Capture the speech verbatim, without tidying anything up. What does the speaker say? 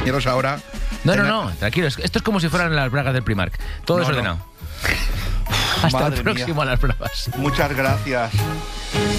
compañeros ahora... No, no, tengan- no, tranquilo. Esto es como si fueran las bragas del Primark. Todo No, desordenado. no. Hasta Madre el próximo mía. a las bravas. Muchas gracias.